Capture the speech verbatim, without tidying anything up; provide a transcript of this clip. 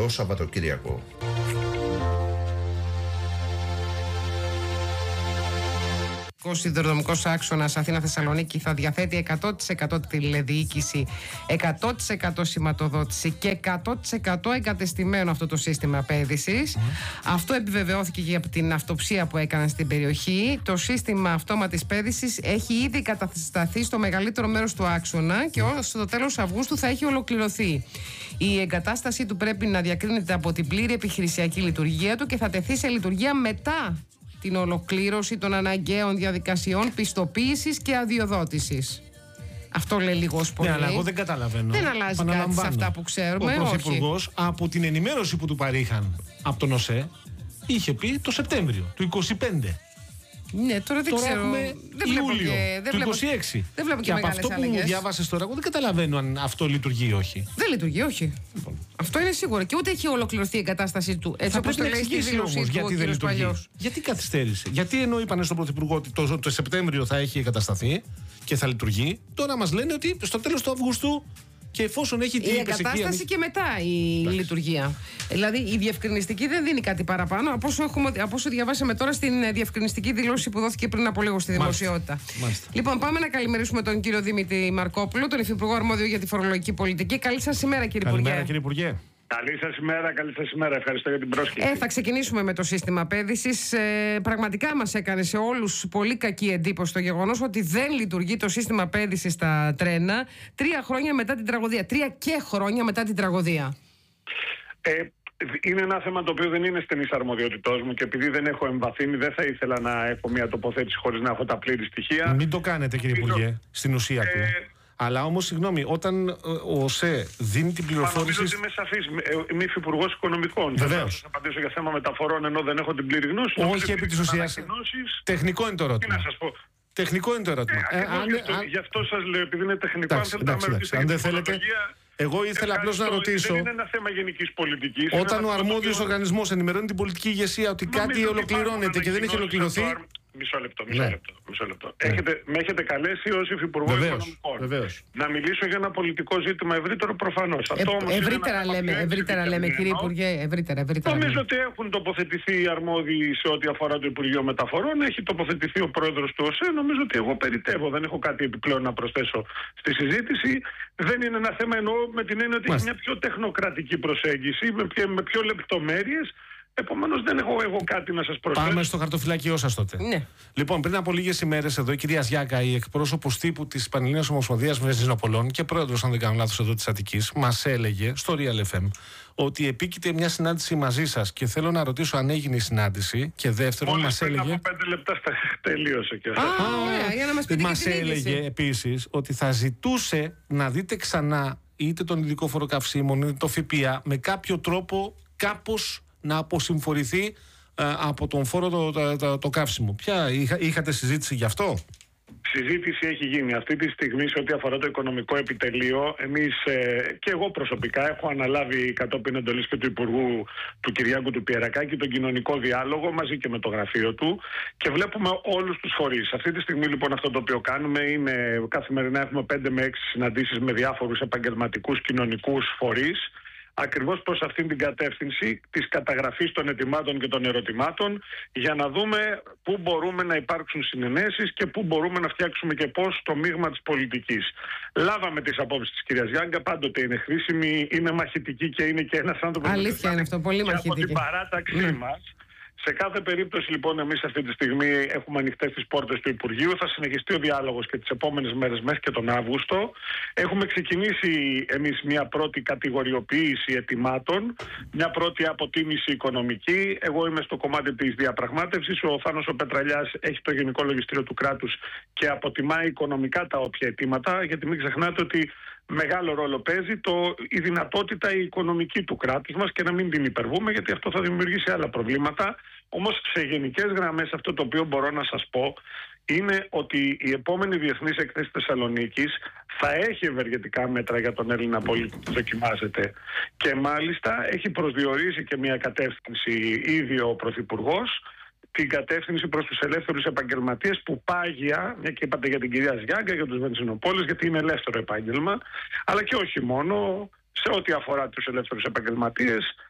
Καλό Σαββατοκύριακο. Ο σιδηροδρομικός άξονας Αθήνα-Θεσσαλονίκη θα διαθέτει εκατό τοις εκατό τηλεδιοίκηση, εκατό τοις εκατό σηματοδότηση και εκατό τοις εκατό εγκατεστημένο αυτό το σύστημα πέδησης. Mm. Αυτό επιβεβαιώθηκε και από την αυτοψία που έκαναν στην περιοχή. Το σύστημα αυτόματης πέδησης έχει ήδη κατασταθεί στο μεγαλύτερο μέρος του άξονα και mm. στο τέλος Αυγούστου θα έχει ολοκληρωθεί. Η εγκατάστασή του πρέπει να διακρίνεται από την πλήρη επιχειρησιακή λειτουργία του και θα τεθεί σε λειτουργία μετά την ολοκλήρωση των αναγκαίων διαδικασιών πιστοποίησης και αδειοδότησης. Αυτό λέει λίγο ως πολύ. Ναι, αλλά εγώ δεν καταλαβαίνω. Δεν αλλάζει κάτι σε αυτά που ξέρουμε. Ο Πρωθυπουργός, από την ενημέρωση που του παρήχαν από τον ΟΣΕ, είχε πει το Σεπτέμβριο του είκοσι πέντε. Ναι, τώρα δεν τώρα ξέρω. Έχουμε δεν Ιούλιο και, δεν του βλέπω, είκοσι έξι. Δεν βλέπω και, και από μεγάλες αυτό που αλλαγές. μου διάβασες τώρα, εγώ δεν καταλαβαίνω αν αυτό λειτουργεί ή όχι. Δεν λειτουργεί, όχι. Λοιπόν. Αυτό είναι σίγουρο. Και ούτε έχει ολοκληρωθεί η εγκατάστασή του. Έτσι όπως το λέει στη δήλωσή του ο κύριος Παλιός. Γιατί καθυστέρησε? Γιατί ενώ είπανε στον Πρωθυπουργό ότι το, το Σεπτέμβριο θα έχει εγκατασταθεί και θα λειτουργεί, τώρα μας λένε ότι στο τέλος του Αυγούστου. Και εφόσον έχει η εγκατάσταση εκεί, και μετά η Άξι. λειτουργία. Δηλαδή η διευκρινιστική δεν δίνει κάτι παραπάνω από όσο, έχουμε, από όσο διαβάσαμε τώρα στην διευκρινιστική δήλωση που δόθηκε πριν από λίγο στη δημοσιότητα. Μάλιστα. Μάλιστα. Λοιπόν, πάμε να καλημερίσουμε τον κύριο Δημήτρη Μαρκόπουλο, τον Υφυπουργό Αρμόδιο για τη Φορολογική Πολιτική. Καλή σας ημέρα, κύριε Υπουργέ. Καλημέρα, κύριε Υπουργέ. Καλή σας ημέρα, καλή σας ημέρα. Ευχαριστώ για την πρόσκληση. Ε, θα ξεκινήσουμε με το σύστημα πέδησης. Ε, πραγματικά μας έκανε σε όλους πολύ κακή εντύπωση το γεγονός ότι δεν λειτουργεί το σύστημα πέδησης στα τρένα τρία χρόνια μετά την τραγωδία. Τρία και χρόνια μετά την τραγωδία. Ε, είναι ένα θέμα το οποίο δεν είναι στενής αρμοδιότητός μου και επειδή δεν έχω εμβαθύνει, δεν θα ήθελα να έχω μια τοποθέτηση χωρίς να έχω τα πλήρη στοιχεία. Μην το κάνετε, κύριε Υπουργέ, στην ουσία του. Ε, Αλλά όμως, συγγνώμη, όταν ο ΟΣΕ δίνει την πληροφόρηση. Νομίζω ότι είμαι σαφής. Είμαι υφυπουργός οικονομικών. Βεβαίως. Θα απαντήσω για θέμα μεταφορών ενώ δεν έχω την πλήρη γνώση. Όχι επί της ουσίας. Τεχνικό είναι το ερώτημα. Τι να σας πω. Τεχνικό είναι το ερώτημα. Ε, ε, αν, γι, αυτό, αν... γι' αυτό σας λέω, επειδή είναι τεχνικό. Εντάξει, αν θέλετε, εντάξει, αν δεν θέλετε. Εγώ ήθελα απλώς να ρωτήσω. Δεν είναι ένα θέμα γενικής πολιτικής. Όταν ο αρμόδιος οργανισμός ενημερώνει την πολιτική ηγεσία ότι κάτι ολοκληρώνεται και δεν έχει ολοκληρωθεί. Μισό λεπτό, μισό, ναι. λεπτό, μισό λεπτό. Ναι. Έχετε, με έχετε καλέσει ως Υφυπουργό Οικονομικών. Βεβαίως. Να μιλήσω για ένα πολιτικό ζήτημα ευρύτερο προφανώς. Ε, ευρύτερα λέμε, ευρύτερα λέμε κύριε Υπουργέ. Ευρύτερα, ευρύτερα Νομίζω λέμε. ότι έχουν τοποθετηθεί οι αρμόδιοι σε ό,τι αφορά το Υπουργείο Μεταφορών. Έχει τοποθετηθεί ο πρόεδρος του ΟΣΕ. Νομίζω ότι εγώ περιτεύω. Δεν έχω κάτι επιπλέον να προσθέσω στη συζήτηση. Δεν είναι ένα θέμα, εννοώ με την έννοια ότι έχει μια πιο τεχνοκρατική προσέγγιση, με πιο, με πιο λεπτομέρειες. Επομένως δεν έχω εγώ κάτι να σας προσθέσω. Πάμε στο χαρτοφυλάκιό σας τότε. Ναι. Λοιπόν, πριν από λίγες ημέρες εδώ η κυρία Ζιάγκα, η εκπρόσωπος τύπου της Πανελλήνιας Ομοσπονδίας Βενζινοπολών και πρόεδρος, αν δεν κάνω λάθος, εδώ της Αττικής, μας έλεγε στο Real εφ εμ ότι επίκειται μια συνάντηση μαζί σας και θέλω να ρωτήσω αν έγινε η συνάντηση. Και δεύτερον, μας έλεγε. Από πέντε λεπτά στα... τελείωσε και αυτό. Α, ωραία, για να μας πείτε. Μας έλεγε επίσης ότι θα ζητούσε να δείτε ξανά είτε τον ειδικό φόρο καυσίμων είτε το ΦΠΑ με κάποιο τρόπο κάπως να αποσυμφορηθεί ε, από τον φόρο το, το, το, το καύσιμο. Ποια είχα, είχατε συζήτηση γι' αυτό? Συζήτηση έχει γίνει αυτή τη στιγμή σε ό,τι αφορά το οικονομικό επιτελείο. Εμείς ε, και εγώ προσωπικά έχω αναλάβει κατόπιν εντολής και του Υπουργού του Κυριάκου του Πιερακάκη τον κοινωνικό διάλογο μαζί και με το γραφείο του και βλέπουμε όλους τους φορείς. Αυτή τη στιγμή λοιπόν αυτό το οποίο κάνουμε είναι καθημερινά έχουμε πέντε με έξι συναντήσεις με διάφορους επαγγελματικούς κοινωνικούς φορείς. Ακριβώς προς αυτήν την κατεύθυνση της καταγραφής των αιτημάτων και των ερωτημάτων για να δούμε πού μπορούμε να υπάρξουν συνενέσεις και πού μπορούμε να φτιάξουμε και πώς το μείγμα της πολιτικής. Λάβαμε τις απόψεις της κυρίας Γιάγκα, πάντοτε είναι χρήσιμη, είναι μαχητική και είναι και ένας άνθρωπος. Αλήθεια είναι αυτό, πολύ μαχητική. Από την παράταξή mm. μας. Σε κάθε περίπτωση λοιπόν εμείς αυτή τη στιγμή έχουμε ανοιχτές τις πόρτες του Υπουργείου. Θα συνεχιστεί ο διάλογος και τις επόμενες μέρες μέχρι και τον Αύγουστο. Έχουμε ξεκινήσει εμείς μια πρώτη κατηγοριοποίηση αιτημάτων, μια πρώτη αποτίμηση οικονομική. Εγώ είμαι στο κομμάτι της διαπραγμάτευσης. Ο Θάνος ο Πετραλιάς έχει το Γενικό Λογιστήριο του κράτους και αποτιμάει οικονομικά τα όποια αιτήματα, γιατί μην ξεχνάτε ότι μεγάλο ρόλο παίζει το, η δυνατότητα η οικονομική του κράτους μας και να μην την υπερβούμε, γιατί αυτό θα δημιουργήσει άλλα προβλήματα. Όμως σε γενικές γραμμές αυτό το οποίο μπορώ να σας πω είναι ότι η επόμενη διεθνής εκθέση Θεσσαλονίκης θα έχει ευεργετικά μέτρα για τον Έλληνα πολίτη που δοκιμάζεται και μάλιστα έχει προσδιορίσει και μια κατεύθυνση ήδη ο Πρωθυπουργός, την κατεύθυνση προς τους ελεύθερους επαγγελματίες που πάγια, μια και είπατε για την κυρία Ζιάγκα, για τους βενζινοπόλες, γιατί είναι ελεύθερο επάγγελμα, αλλά και όχι μόνο, σε ό,τι αφορά τους ελεύθερους επαγγελματίες,